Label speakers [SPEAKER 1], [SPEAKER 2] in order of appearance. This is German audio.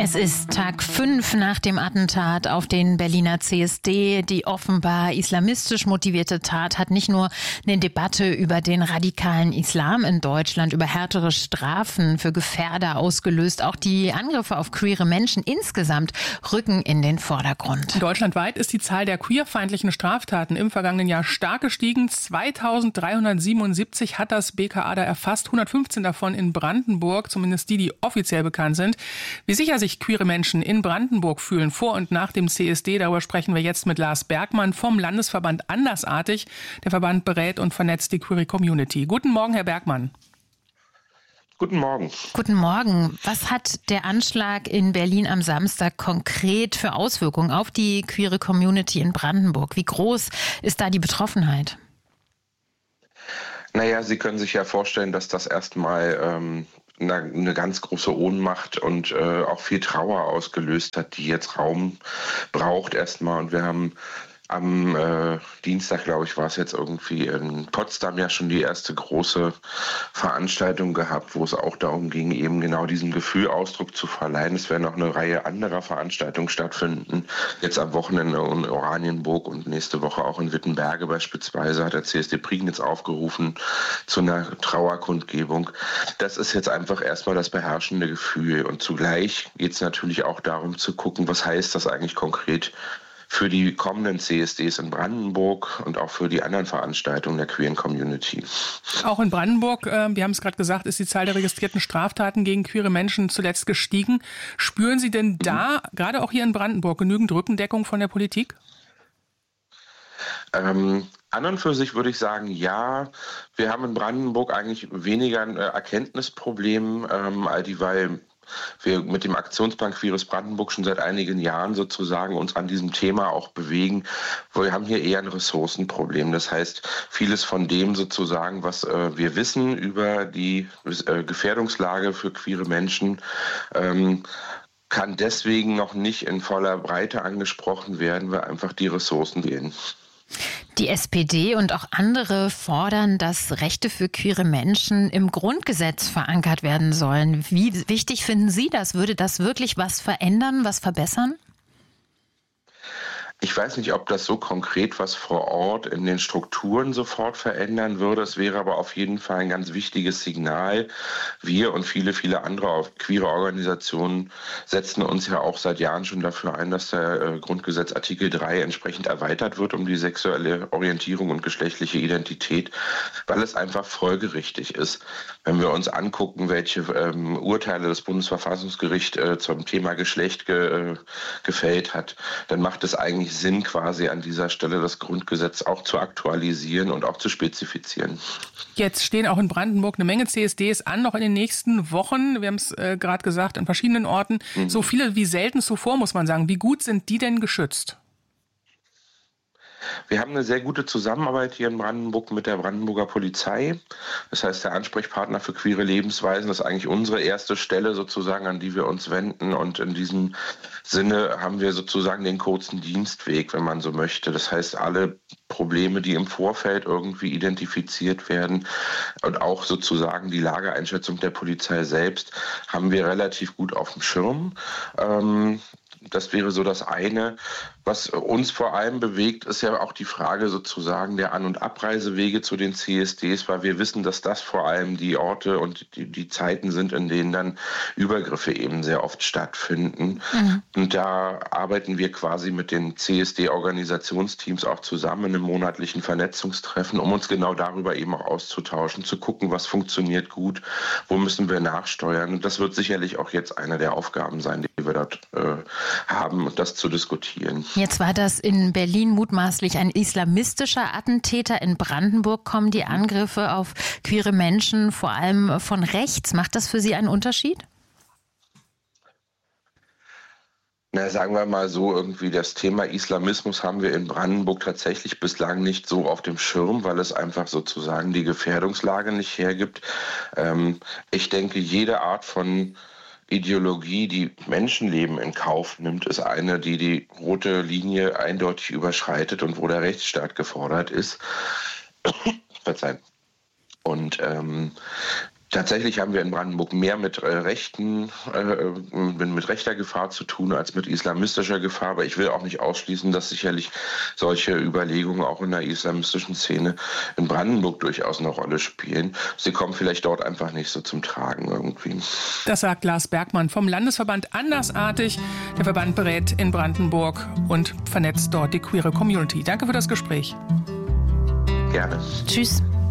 [SPEAKER 1] Es ist Tag 5 nach dem Attentat auf den Berliner CSD. Die offenbar islamistisch motivierte Tat hat nicht nur eine Debatte über den radikalen Islam in Deutschland, über härtere Strafen für Gefährder ausgelöst. Auch die Angriffe auf queere Menschen insgesamt rücken in den Vordergrund.
[SPEAKER 2] Deutschlandweit ist die Zahl der queerfeindlichen Straftaten im vergangenen Jahr stark gestiegen. 2377 hat das BKA da erfasst, 115 davon in Brandenburg, zumindest die offiziell bekannt sind. Wie sicher sich queere Menschen in Brandenburg fühlen vor und nach dem CSD, darüber sprechen wir jetzt mit Lars Bergmann vom Landesverband Andersartig. Der Verband berät und vernetzt die queere Community. Guten Morgen, Herr Bergmann.
[SPEAKER 3] Guten Morgen.
[SPEAKER 1] Guten Morgen. Was hat der Anschlag in Berlin am Samstag konkret für Auswirkungen auf die queere Community in Brandenburg? Wie groß ist da die Betroffenheit?
[SPEAKER 3] Naja, Sie können sich ja vorstellen, dass das erstmal eine ganz große Ohnmacht und auch viel Trauer ausgelöst hat, die jetzt Raum braucht erstmal. Und wir haben am Dienstag, glaube ich, war es jetzt irgendwie in Potsdam ja schon die erste große Veranstaltung gehabt, wo es auch darum ging, eben genau diesem Gefühl Ausdruck zu verleihen. Es werden noch eine Reihe anderer Veranstaltungen stattfinden. Jetzt am Wochenende in Oranienburg und nächste Woche auch in Wittenberge beispielsweise hat der CSD Prignitz aufgerufen zu einer Trauerkundgebung. Das ist jetzt einfach erstmal das beherrschende Gefühl. Und zugleich geht es natürlich auch darum zu gucken, was heißt das eigentlich konkret für die kommenden CSDs in Brandenburg und auch für die anderen Veranstaltungen der queeren Community.
[SPEAKER 2] Auch in Brandenburg, wir haben es gerade gesagt, ist die Zahl der registrierten Straftaten gegen queere Menschen zuletzt gestiegen. Spüren Sie denn da, gerade auch hier in Brandenburg, genügend Rückendeckung von der Politik?
[SPEAKER 3] An und für sich würde ich sagen, ja. Wir haben in Brandenburg eigentlich weniger ein Erkenntnisproblem, all dieweil wir mit dem Aktionsplan Queeres Brandenburg schon seit einigen Jahren sozusagen uns an diesem Thema auch bewegen. Wir haben hier eher ein Ressourcenproblem. Das heißt, vieles von dem sozusagen, was wir wissen über die Gefährdungslage für queere Menschen, kann deswegen noch nicht in voller Breite angesprochen werden, weil einfach die Ressourcen fehlen.
[SPEAKER 1] Die SPD und auch andere fordern, dass Rechte für queere Menschen im Grundgesetz verankert werden sollen. Wie wichtig finden Sie das? Würde das wirklich was verändern, was verbessern?
[SPEAKER 3] Ich weiß nicht, ob das so konkret was vor Ort in den Strukturen sofort verändern würde. Es wäre aber auf jeden Fall ein ganz wichtiges Signal. Wir und viele, viele andere queere Organisationen setzen uns ja auch seit Jahren schon dafür ein, dass der Grundgesetz Artikel 3 entsprechend erweitert wird um die sexuelle Orientierung und geschlechtliche Identität, weil es einfach folgerichtig ist. Wenn wir uns angucken, welche Urteile das Bundesverfassungsgericht zum Thema Geschlecht gefällt hat, dann macht es eigentlich Sinn, quasi an dieser Stelle das Grundgesetz auch zu aktualisieren und auch zu spezifizieren.
[SPEAKER 2] Jetzt stehen auch in Brandenburg eine Menge CSDs an, noch in den nächsten Wochen. Wir haben es gerade gesagt, an verschiedenen Orten. So viele wie selten zuvor, muss man sagen. Wie gut sind die denn geschützt?
[SPEAKER 3] Wir haben eine sehr gute Zusammenarbeit hier in Brandenburg mit der Brandenburger Polizei. Das heißt, der Ansprechpartner für queere Lebensweisen ist eigentlich unsere erste Stelle sozusagen, an die wir uns wenden. Und in diesem Sinne haben wir sozusagen den kurzen Dienstweg, wenn man so möchte. Das heißt, alle Probleme, die im Vorfeld irgendwie identifiziert werden und auch sozusagen die Lageeinschätzung der Polizei selbst, haben wir relativ gut auf dem Schirm. Das wäre so das eine. Was uns vor allem bewegt, ist ja auch die Frage sozusagen der An- und Abreisewege zu den CSDs, weil wir wissen, dass das vor allem die Orte und die Zeiten sind, in denen dann Übergriffe eben sehr oft stattfinden. Und da arbeiten wir quasi mit den CSD-Organisationsteams auch zusammen in einem monatlichen Vernetzungstreffen, um uns genau darüber eben auch auszutauschen, zu gucken, was funktioniert gut, wo müssen wir nachsteuern. Und das wird sicherlich auch jetzt eine der Aufgaben sein, die wir dort haben, das zu diskutieren.
[SPEAKER 1] Jetzt war das in Berlin mutmaßlich ein islamistischer Attentäter. In Brandenburg kommen die Angriffe auf queere Menschen vor allem von rechts. Macht das für Sie einen Unterschied?
[SPEAKER 3] Na, sagen wir mal so, irgendwie das Thema Islamismus haben wir in Brandenburg tatsächlich bislang nicht so auf dem Schirm, weil es einfach sozusagen die Gefährdungslage nicht hergibt. Ich denke, jede Art von Ideologie, die Menschenleben in Kauf nimmt, ist eine, die die rote Linie eindeutig überschreitet und wo der Rechtsstaat gefordert ist. Verzeihen. Und Tatsächlich haben wir in Brandenburg mehr mit rechter Gefahr zu tun als mit islamistischer Gefahr. Aber ich will auch nicht ausschließen, dass sicherlich solche Überlegungen auch in der islamistischen Szene in Brandenburg durchaus eine Rolle spielen. Sie kommen vielleicht dort einfach nicht so zum Tragen irgendwie.
[SPEAKER 2] Das sagt Lars Bergmann vom Landesverband Andersartig. Der Verband berät in Brandenburg und vernetzt dort die queere Community. Danke für das Gespräch.
[SPEAKER 3] Gerne.
[SPEAKER 1] Tschüss.